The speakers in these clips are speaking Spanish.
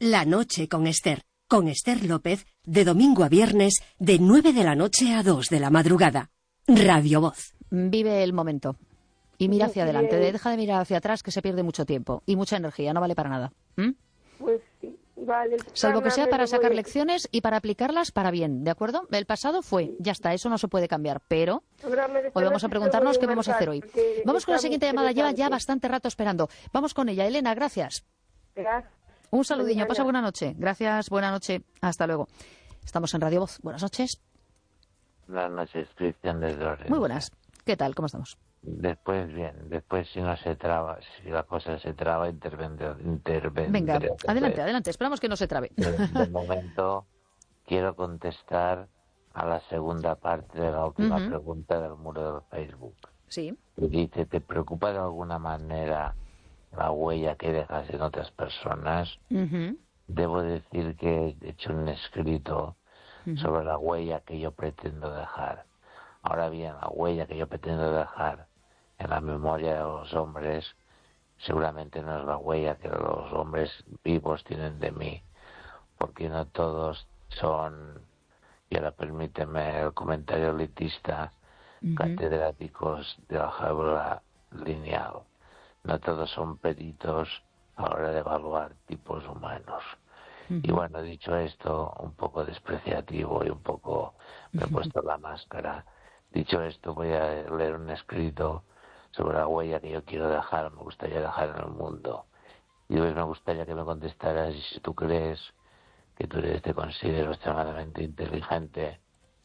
La noche con Esther López, de domingo a viernes, de 9 de la noche a 2 de la madrugada. Radio Voz. Vive el momento y mira hacia adelante. Deja de mirar hacia atrás, que se pierde mucho tiempo y mucha energía, no vale para nada. Pues sí, vale. Salvo que sea para sacar lecciones y para aplicarlas para bien, ¿de acuerdo? El pasado fue, ya está, eso no se puede cambiar, pero hoy vamos a preguntarnos qué vamos a hacer hoy. Vamos con la siguiente llamada, lleva ya bastante rato esperando. Vamos con ella. Elena, gracias. Gracias. Un saludillo, pasa buena noche. Gracias, buena noche, hasta luego. Estamos en Radio Voz. Buenas noches. Buenas noches, Cristian desde Orense. Muy buenas. ¿Qué tal? ¿Cómo estamos? Después, bien. Después, si no se traba, si la cosa se traba, intervendré. Venga, adelante. Esperamos que no se trabe. De momento, quiero contestar a la segunda parte de la última pregunta del muro de Facebook. Sí. Que dice, ¿te preocupa de alguna manera la huella que dejas en otras personas? Debo decir que he hecho un escrito sobre la huella que yo pretendo dejar. Ahora bien, la huella que yo pretendo dejar en la memoria de los hombres seguramente no es la huella que los hombres vivos tienen de mí, porque no todos son, y ahora permíteme el comentario elitista, catedráticos de álgebra lineal. No todos son peritos a la hora de evaluar tipos humanos. Y bueno, dicho esto, un poco despreciativo y un poco me he puesto la máscara. Dicho esto, voy a leer un escrito sobre la huella que yo quiero dejar, me gustaría dejar en el mundo. Y hoy me gustaría que me contestaras si tú crees que tú eres, te considero extremadamente inteligente,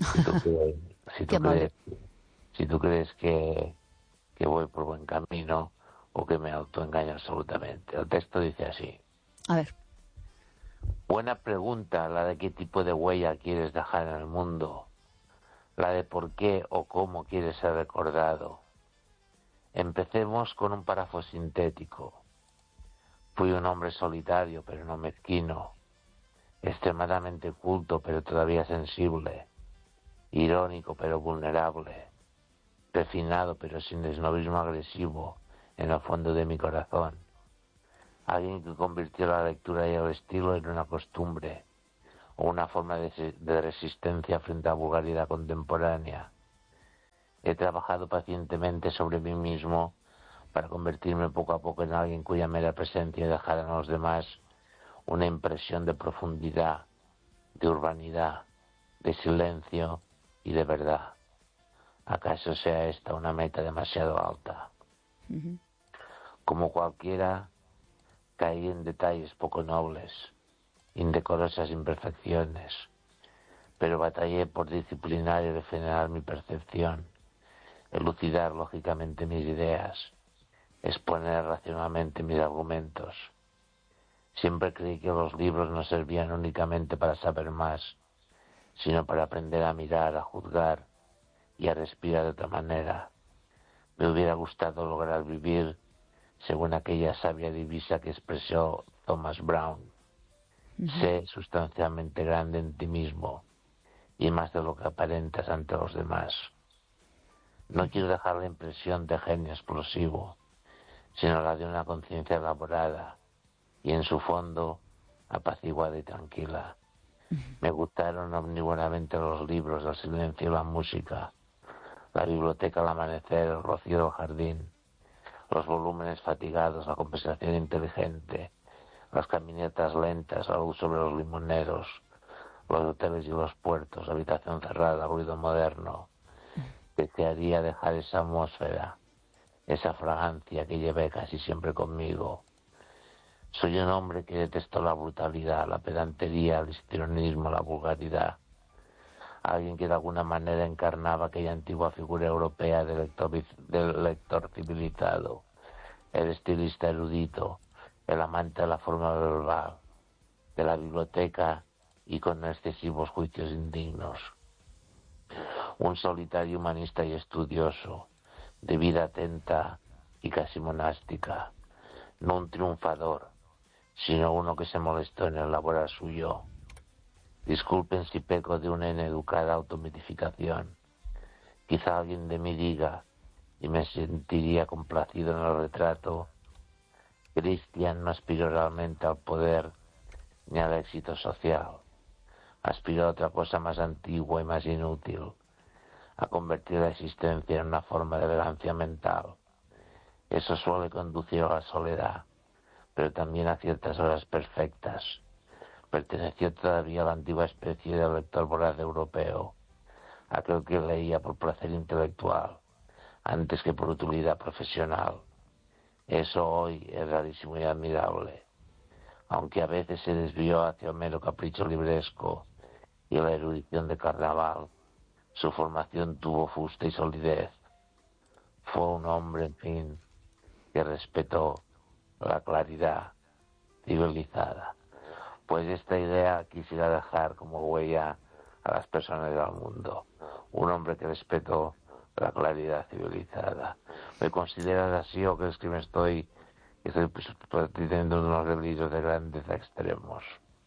si tú crees que voy por buen camino o que me autoengaño absolutamente. El texto dice así. A ver. Buena pregunta la de qué tipo de huella quieres dejar en el mundo, la de por qué o cómo quieres ser recordado. Empecemos con un párrafo sintético. Fui un hombre solitario pero no mezquino, extremadamente culto pero todavía sensible, irónico pero vulnerable, refinado pero sin esnovismo agresivo en el fondo de mi corazón. Alguien que convirtió la lectura y el estilo en una costumbre o una forma de resistencia frente a la vulgaridad contemporánea. He trabajado pacientemente sobre mí mismo para convertirme poco a poco en alguien cuya mera presencia dejara en los demás una impresión de profundidad, de urbanidad, de silencio y de verdad. ¿Acaso sea esta una meta demasiado alta? Como cualquiera, caí en detalles poco nobles, indecorosas imperfecciones, pero batallé por disciplinar y refrenar mi percepción, elucidar lógicamente mis ideas, exponer racionalmente mis argumentos. Siempre creí que los libros no servían únicamente para saber más, sino para aprender a mirar, a juzgar y a respirar de otra manera. Me hubiera gustado lograr vivir según aquella sabia divisa que expresó Thomas Brown. Sé sustancialmente grande en ti mismo y más de lo que aparentas ante los demás. No quiero dejar la impresión de genio explosivo, sino la de una conciencia elaborada y en su fondo apaciguada y tranquila. Me gustaron omnívoramente los libros, el silencio y la música, la biblioteca al amanecer, el rocío del jardín, los volúmenes fatigados, la conversación inteligente, las caminatas lentas, la luz sobre los limoneros, los hoteles y los puertos, la habitación cerrada, ruido moderno. Desearía dejar esa atmósfera, esa fragancia que llevé casi siempre conmigo. Soy un hombre que detestó la brutalidad, la pedantería, el histrionismo, la vulgaridad. Alguien que de alguna manera encarnaba aquella antigua figura europea del lector civilizado, el estilista erudito, el amante de la forma verbal, de la biblioteca y con excesivos juicios indignos. Un solitario humanista y estudioso, de vida atenta y casi monástica, no un triunfador, sino uno que se molestó en elaborar su yo. Disculpen si peco de una ineducada automitificación. Quizá alguien de mí diga, y me sentiría complacido en el retrato, Cristian no aspiró realmente al poder, ni al éxito social. Aspiro a otra cosa más antigua y más inútil, a convertir la existencia en una forma de elegancia mental. Eso suele conducir a la soledad, pero también a ciertas horas perfectas. Perteneció todavía a la antigua especie de lector voraz europeo, aquel que leía por placer intelectual, antes que por utilidad profesional. Eso hoy es rarísimo y admirable, aunque a veces se desvió hacia un mero capricho libresco y la erudición de carnaval. Su formación tuvo fuste y solidez. Fue un hombre, en fin, que respetó la claridad civilizada. Pues esta idea quisiera dejar como huella a las personas del mundo. Un hombre que respetó la claridad civilizada. ¿Me consideras así o crees que estoy teniendo unos delirios de grandeza extremos?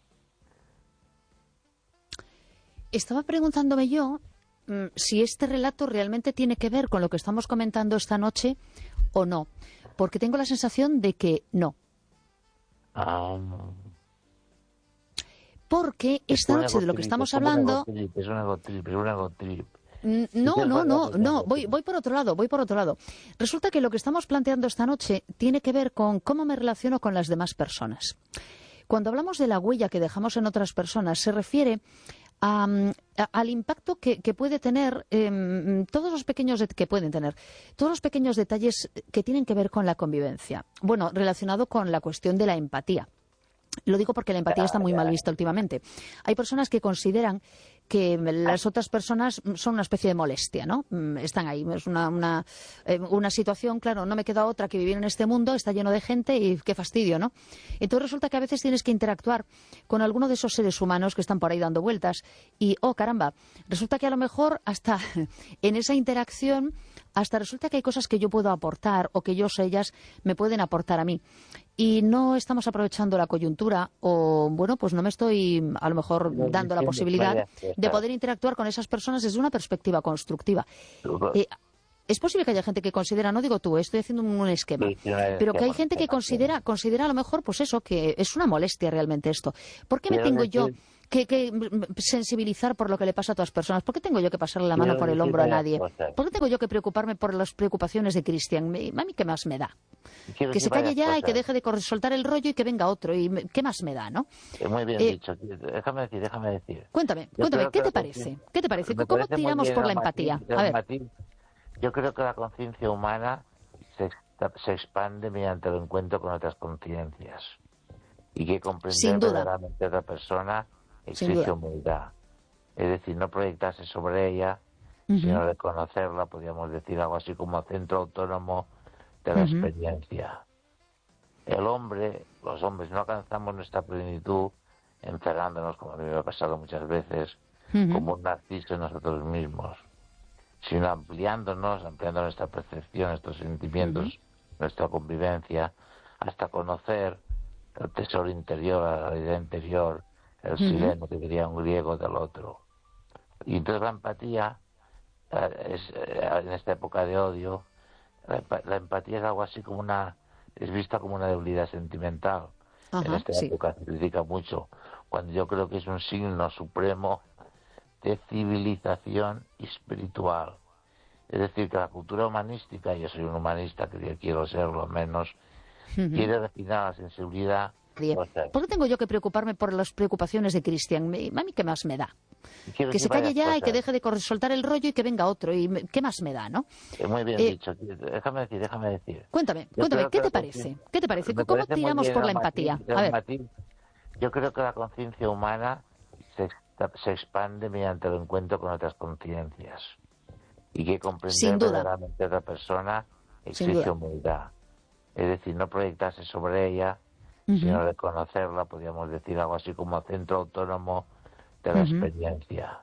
Estaba preguntándome yo si este relato realmente tiene que ver con lo que estamos comentando esta noche o no, porque tengo la sensación de que no. Porque esta noche de lo que estamos hablando... Es un egotrip. No, voy por otro lado. Resulta que lo que estamos planteando esta noche tiene que ver con cómo me relaciono con las demás personas. Cuando hablamos de la huella que dejamos en otras personas, se refiere al impacto que puede tener todos los pequeños detalles que tienen que ver con la convivencia. Bueno, relacionado con la cuestión de la empatía. Lo digo porque la empatía está muy mal vista últimamente. Hay personas que consideran que las otras personas son una especie de molestia, ¿no? Están ahí, es una situación, claro, no me queda otra que vivir en este mundo, está lleno de gente y qué fastidio, ¿no? Entonces resulta que a veces tienes que interactuar con alguno de esos seres humanos que están por ahí dando vueltas y, oh caramba, resulta que a lo mejor hasta en esa interacción, hasta resulta que hay cosas que yo puedo aportar o que ellas me pueden aportar a mí. Y no estamos aprovechando la coyuntura o, bueno, pues no me estoy a lo mejor dando la posibilidad de poder interactuar con esas personas desde una perspectiva constructiva. Es posible que haya gente que considera, no digo tú, estoy haciendo un esquema, pero que hay gente que considera a lo mejor, pues eso, que es una molestia realmente esto. ¿Por qué me tengo yo que sensibilizar por lo que le pasa a otras personas? ¿Por qué tengo yo que pasarle la mano por el hombro a nadie? ¿Por qué tengo yo que preocuparme por las preocupaciones de Cristian? ¿A mí qué más me da? Que se calle ya y que deje de soltar el rollo y que venga otro. ¿Y qué más me da, no? Muy bien dicho. Déjame decir. Cuéntame, ¿qué te parece? ¿Qué te parece? ¿Cómo tiramos por la empatía? A ver. Yo creo que la conciencia humana se expande mediante el encuentro con otras conciencias. Y que comprender verdaderamente a otra persona exige humildad. Es decir, no proyectarse sobre ella, sino reconocerla, podríamos decir algo así como centro autónomo de la experiencia. Los hombres no alcanzamos nuestra plenitud encerrándonos, como a mí me ha pasado muchas veces, como un narciso en nosotros mismos, sino ampliando nuestra percepción, nuestros sentimientos, nuestra convivencia, hasta conocer el tesoro interior, la realidad interior, el sileno, que diría un griego, del otro. Y entonces la empatía, en esta época de odio, la empatía es algo así como es vista como una debilidad sentimental. En esta época se critica mucho, cuando yo creo que es un signo supremo de civilización espiritual. Es decir, que la cultura humanística, yo soy un humanista, que quiero serlo menos, quiere refinar la sensibilidad. ¿Por qué tengo yo que preocuparme por las preocupaciones de Cristian? ¿A mí qué más me da? Que se calle ya y que deje de soltar el rollo y que venga otro. ¿Y qué más me da, no? Muy bien dicho. Déjame decir. Cuéntame, ¿qué te parece? ¿Qué te parece? ¿Cómo tiramos por la empatía? A ver. Yo creo que la conciencia humana se expande mediante el encuentro con otras conciencias. Y que comprender verdaderamente a otra persona exige humildad. Es decir, no proyectarse sobre ella, sino reconocerla, podríamos decir algo así como centro autónomo de la experiencia.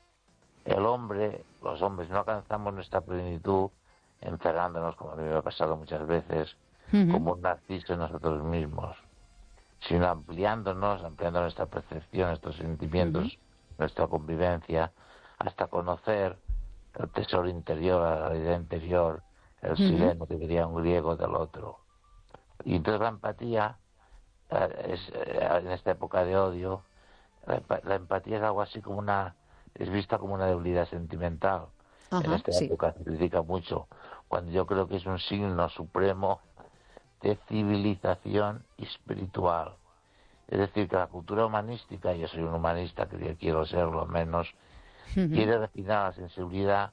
Los hombres no alcanzamos nuestra plenitud encerrándonos, como a mí me ha pasado muchas veces, como un narciso en nosotros mismos, sino ampliando nuestra percepción, nuestros sentimientos, nuestra convivencia, hasta conocer el tesoro interior, la realidad interior, el sileno, que diría un griego, del otro. Y entonces la empatía, en esta época de odio, la empatía es algo así como es vista como una debilidad sentimental. Ajá, En esta sí. época se critica mucho, cuando yo creo que es un signo supremo de civilización espiritual. Es decir, que la cultura humanística, yo soy un humanista, que quiero serlo menos, quiere refinar la sensibilidad